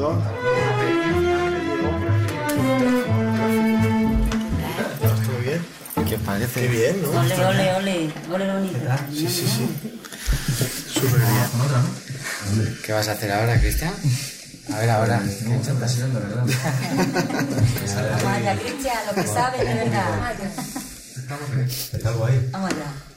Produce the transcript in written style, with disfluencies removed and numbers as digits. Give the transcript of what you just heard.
¿no? ¿Todo bien? ¿Qué os parece? Qué bien, ¿no? Ole, ole, ole. Ole, bonito. Sí, sí, sí. Súper bien. ¿Qué vas a hacer ahora, Cristian? A ver, ahora. Vamos allá, Cristian, lo que sabes, de verdad. Está guay. Vamos allá.